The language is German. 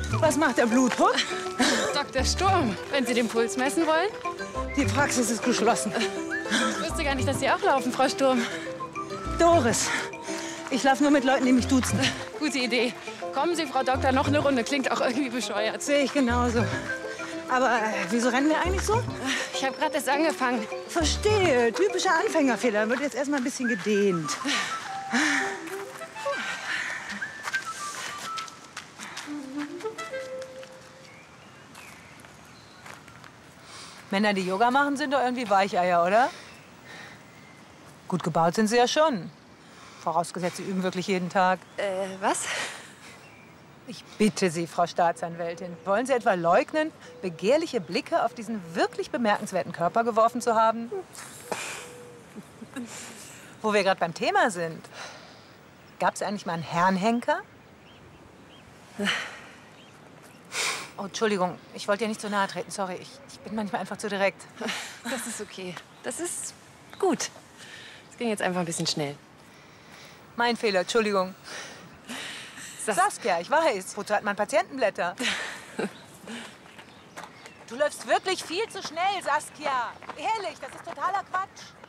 Was macht der Blutdruck? Dr. Sturm, wenn Sie den Puls messen wollen. Die Praxis ist geschlossen. Ich wusste gar nicht, dass Sie auch laufen, Frau Sturm. Doris, ich laufe nur mit Leuten, die mich duzen. Gute Idee. Kommen Sie, Frau Doktor, noch eine Runde. Klingt auch irgendwie bescheuert. Sehe ich genauso. Aber wieso rennen wir eigentlich so? Ich habe gerade erst angefangen. Verstehe. Typischer Anfängerfehler. Wird jetzt erstmal ein bisschen gedehnt. Männer, die Yoga machen, sind doch irgendwie Weicheier, oder? Gut gebaut sind sie ja schon. Vorausgesetzt, sie üben wirklich jeden Tag. Was? Ich bitte Sie, Frau Staatsanwältin, wollen Sie etwa leugnen, begehrliche Blicke auf diesen wirklich bemerkenswerten Körper geworfen zu haben? Wo wir gerade beim Thema sind. Gab es eigentlich mal einen Herrenhenker? Oh, Entschuldigung, ich wollte dir nicht so nahe treten, sorry. Ich bin manchmal einfach zu direkt. Das ist okay. Das ist gut. Es ging jetzt einfach ein bisschen schnell. Mein Fehler, Entschuldigung. Saskia, ich weiß. Wozu hat man Patientenblätter? Du läufst wirklich viel zu schnell, Saskia. Ehrlich, das ist totaler Quatsch.